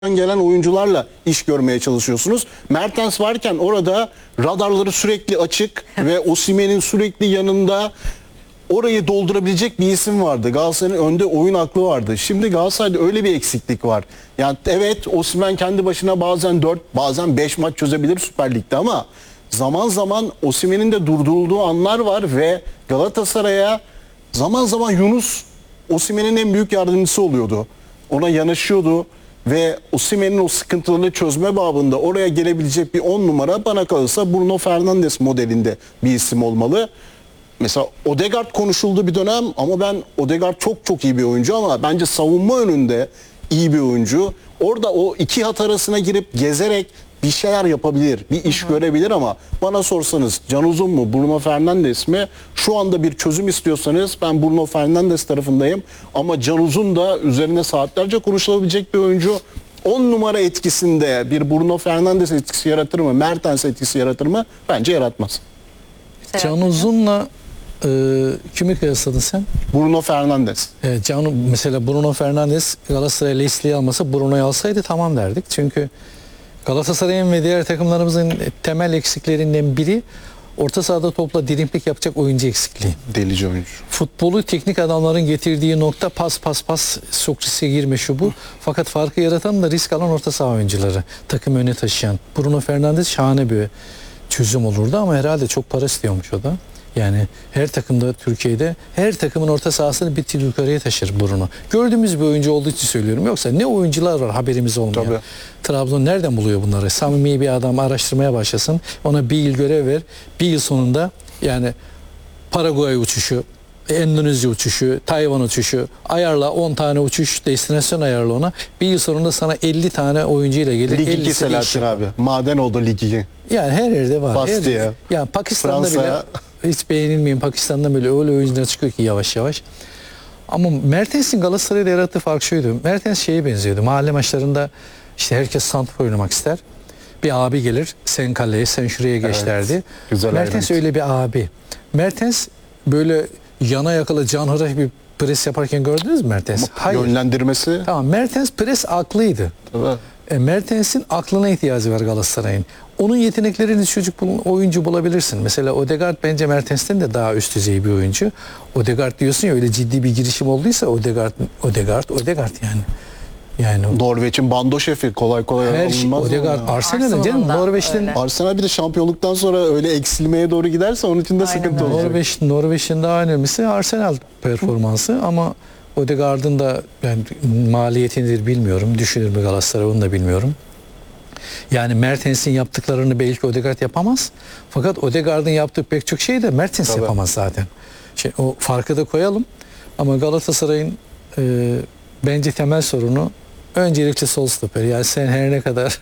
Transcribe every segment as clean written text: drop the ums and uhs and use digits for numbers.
gelen oyuncularla iş görmeye çalışıyorsunuz. Mertens varken orada radarları sürekli açık ve Osimhen'in sürekli yanında orayı doldurabilecek bir isim vardı. Galatasaray'ın önde oyun aklı vardı. Şimdi Galatasaray'da öyle bir eksiklik var. Yani evet, Osimhen kendi başına bazen 4 bazen 5 maç çözebilir Süper Lig'de ama zaman zaman Osimhen'in de durdurulduğu anlar var ve Galatasaray'a zaman zaman Yunus Osimhen'in en büyük yardımcısı oluyordu. Ona yanaşıyordu ve Osimhen'in o sıkıntılarını çözme babında oraya gelebilecek bir 10 numara bana kalırsa Bruno Fernandes modelinde bir isim olmalı. Mesela Odegaard konuşuldu bir dönem ama ben Odegaard çok iyi bir oyuncu ama bence savunma önünde iyi bir oyuncu. Orada o iki hat arasına girip gezerek bir şeyler yapabilir, bir iş görebilir ama bana sorsanız Can Uzun mu, Bruno Fernandes mi? Şu anda bir çözüm istiyorsanız ben Bruno Fernandes tarafındayım ama Can Uzun da üzerine saatlerce konuşulabilecek bir oyuncu. 10 numara etkisinde bir Bruno Fernandes etkisi yaratır mı, Mertens etkisi yaratır mı? Bence yaratmaz. Can Uzun'la kimi kıyasladın sen? Bruno Fernandes. Mesela Bruno Fernandes Galatasaray Leslie'yi almasa Bruno'yu alsaydı tamam derdik. Çünkü Galatasaray'ın ve diğer takımlarımızın temel eksiklerinden biri orta sahada topla dirimplik yapacak oyuncu eksikliği. Delici oyuncu. Futbolu teknik adamların getirdiği nokta pas çok riske girme şu bu. Fakat farkı yaratan da risk alan orta saha oyuncuları. Takım öne taşıyan. Bruno Fernandes şahane bir çözüm olurdu ama herhalde çok para istiyormuş o da. Yani her takımda Türkiye'de her takımın orta sahasını bir tık yukarıya taşır Bruno. Gördüğümüz bir oyuncu olduğu için söylüyorum. Yoksa ne oyuncular var haberimiz olmayan. Tabii. Trabzon nereden buluyor bunları? Samimi bir adam araştırmaya başlasın. Ona bir yıl görev ver. Bir yıl sonunda yani Paraguay uçuşu, Endonezya uçuşu, Tayvan uçuşu ayarla 10 tane uçuş destinasyon ayarla ona. Bir yıl sonunda sana 50 tane oyuncuyla gelir. Lig 2 Selahattin abi. Maden oldu Lig 2. Yani her yerde var. Bastia. Yani Pakistan'da Fransa'ya. bile hiç beğenilmeyen Pakistan'da böyle öyle oyuncular çıkıyor ki yavaş yavaş. Ama Mertens'in Galatasaray'da yarattığı fark şuydu. Mertens şeye benziyordu. Mahalle maçlarında işte herkes santrfor oynamak ister. Bir abi gelir, sen kaleye, sen şuraya geç derdi. Güzel Mertens ayrıntı. öyle bir abi. Mertens böyle yana yakala canhıraş bir pres yaparken gördünüz mü Mertens? Hayır. Yönlendirmesi. Tamam, Mertens pres aklıydı. Tabii. Mertens'in aklına ihtiyacı var Galatasaray'ın. Onun yeteneklerini oyuncu bulabilirsin. Mesela Odegaard bence Mertens'ten de daha üst düzey bir oyuncu. Odegaard diyorsun ya, öyle ciddi bir girişim olduysa Odegaard yani. Yani Norveç'in bando şefi kolay her şey alınmaz. Odegaard Arsenal'ın canım Arsenal'da Norveç'ten öyle. Arsenal bir de şampiyonluktan sonra öyle eksilmeye doğru giderse onun için de Aynen sıkıntı öyle. olacak. Norveç'in daha önemlisi Arsenal performansı ama Odegaard'ın da yani maliyetidir bilmiyorum. Düşünür mü Galatasaray onu da bilmiyorum. Yani Mertens'in yaptıklarını belki Odegaard yapamaz. Fakat Odegaard'ın yaptığı pek çok şeyi de Mertens Tabii. yapamaz zaten. O farkı da koyalım. Ama Galatasaray'ın bence temel sorunu öncelikle sol stoper. Yani sen her ne kadar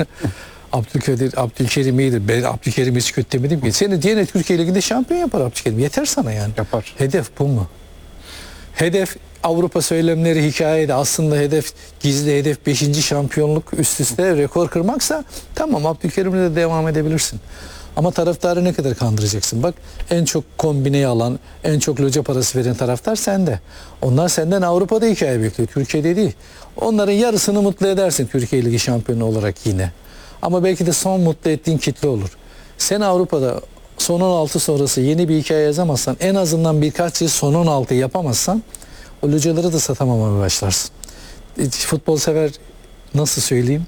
Abdülkerim iyidir. Ben Abdülkerim'i hiç kötü demedim ki. Seni diğer Türkiye Ligi'nde şampiyon yapar Abdülkerim. Yeter sana yani. Yapar. Hedef bu mu? Hedef Avrupa söylemleri hikayede aslında hedef gizli hedef 5. şampiyonluk üst üste rekor kırmaksa tamam Abdülkerim'le de devam edebilirsin. Ama taraftarı ne kadar kandıracaksın? Bak en çok kombineyi alan, en çok loca parası veren taraftar sende. Onlar senden Avrupa'da hikaye bekliyor. Türkiye'de değil. Onların yarısını mutlu edersin Türkiye Ligi şampiyonu olarak yine. Ama belki de son mutlu ettiğin kitle olur. Sen Avrupa'da son 16 sonrası yeni bir hikaye yazamazsan, en azından birkaç yıl son 16 yapamazsan o locaları da satamamaya başlarsın. Futbol sever nasıl söyleyeyim?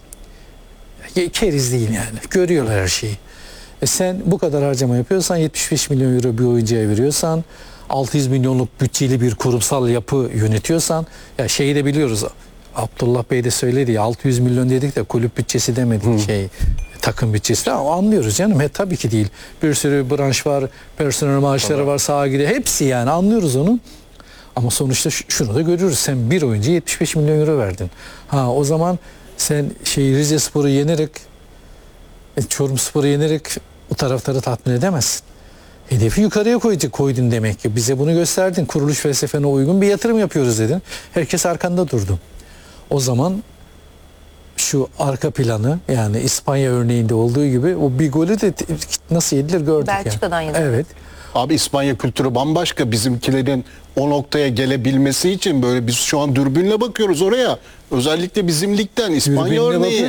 Keriz değil yani. Görüyorlar her şeyi. Sen bu kadar harcama yapıyorsan 75 milyon euro bir oyuncuya veriyorsan 600 milyonluk bütçeli bir kurumsal yapı yönetiyorsan ya şeyi de biliyoruz. Abdullah Bey de söyledi ya 600 milyon dedik de kulüp bütçesi demedik takım bütçesi de anlıyoruz canım. Tabii ki değil. Bir sürü branş var, personel maaşları var, sağa gidiyor. Hepsi yani anlıyoruz onu. Ama sonuçta şunu da görüyoruz. Sen bir oyuncuya 75 milyon euro verdin. O zaman sen Rizespor'u yenerek Çorumspor'u yenerek o taraftarı tatmin edemezsin. Hedefi yukarıya koydun demek ki. Bize bunu gösterdin. Kuruluş felsefene uygun bir yatırım yapıyoruz dedin. Herkes arkanda durdu. O zaman şu arka planı yani İspanya örneğinde olduğu gibi o bir golü de nasıl yedilir gördük. Belçika'dan yani. yediler. Evet. Abi İspanya kültürü bambaşka. Bizimkilerin o noktaya gelebilmesi için böyle biz şu an dürbünle bakıyoruz oraya. Özellikle bizim ligden İspanya Dürbünle örneği.